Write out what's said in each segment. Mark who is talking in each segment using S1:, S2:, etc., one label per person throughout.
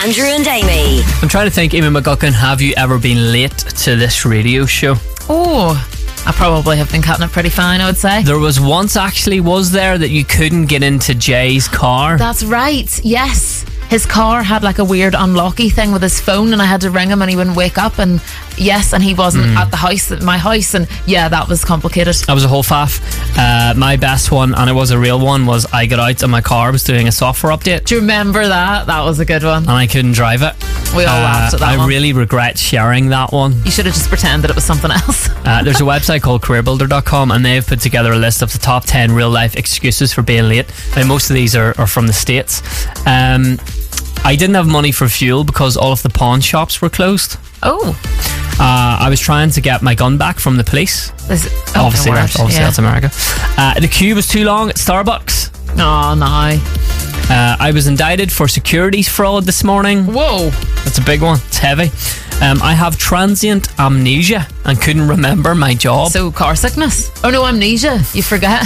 S1: Andrew and Amy.
S2: I'm trying to think, Amy McGuckin, have you ever been late to this radio show?
S3: Oh, I probably have been cutting it pretty fine, I would say.
S2: There was once actually, was there, that you couldn't get into Jay's car?
S3: That's right, yes. His car had like a weird unlocky thing with his phone, and I had to ring him and he wouldn't wake up, and yes, and he wasn't at the house, at my house, and yeah, that was complicated.
S2: That was a whole faff. My best one, and it was a real one, was I got out and my car was doing a software update.
S3: Do you remember that? That was a good one.
S2: And I couldn't drive it.
S3: We all laughed at that one.
S2: I really regret sharing that one.
S3: You should have just pretended it was something else.
S2: There's a website called careerbuilder.com, and they've put together a list of the top 10 real life excuses for being late. Now, most of these are from the States. I didn't have money for fuel because all of the pawn shops were closed.
S3: Oh.
S2: I was trying to get my gun back from the police. Obviously, that's America. The queue was too long at Starbucks.
S3: Oh, no.
S2: I was indicted for securities fraud this morning.
S3: Whoa.
S2: That's a big one. It's heavy. I have transient amnesia and couldn't remember my job.
S3: So, car sickness? Oh, no, amnesia. You forget.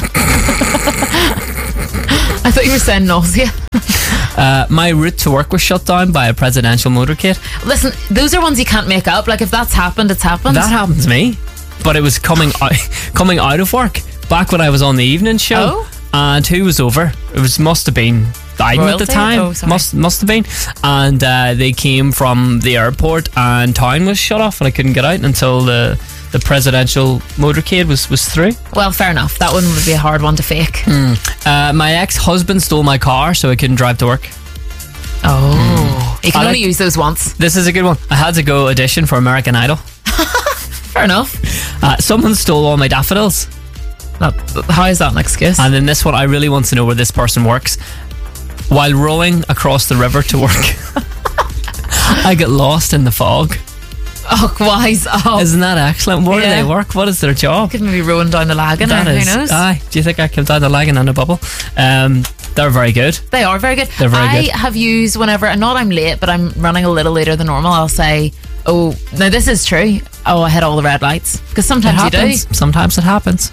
S3: I thought you were saying nausea.
S2: My route to work was shut down by a presidential motorcade.
S3: Listen, those are ones you can't make up. Like, if that's happened, it's happened.
S2: That happened to me. But it was coming out of work back when I was on the evening show.
S3: Oh.
S2: And who was over? It must have been Biden
S3: Royalty?
S2: at the time.
S3: Oh, sorry.
S2: Must have been. And they came from the airport, and town was shut off, and I couldn't get out until the presidential motorcade was through.
S3: Well, fair enough. That one would be a hard one to fake.
S2: My ex-husband stole my car, so I couldn't drive to work.
S3: Oh. You can only use those once.
S2: This is a good one. I had to go audition for American Idol.
S3: Fair enough.
S2: Someone stole all my daffodils.
S3: How is that an excuse?
S2: And then this one, I really want to know where this person works. While rowing across the river to work, I get lost in the fog.
S3: Oh, wise. Oh.
S2: Isn't that excellent? Where do they work? What is their job?
S3: Could maybe ruin down the Lagan, or who knows?
S2: Aye. Do you think I came down the Lagan in a bubble? They're very good.
S3: They are very good.
S2: They're very good.
S3: I have used whenever, and not I'm late, but I'm running a little later than normal, I'll say, oh, now this is true. Oh, I hit all the red lights. Because sometimes you do.
S2: Sometimes it happens.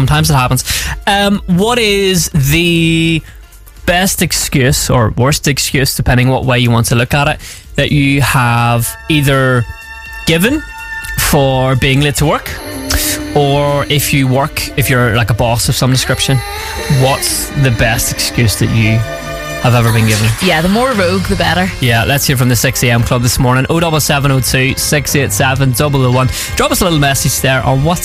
S2: What is the best excuse or worst excuse, depending what way you want to look at it, that you have either given for being late to work, or if you're like a boss of some description, what's the best excuse that you have ever been given?
S3: Yeah, the more rogue, the better.
S2: Yeah, let's hear from the 6am club this morning. 07702 687 001. Drop us a little message there on WhatsApp.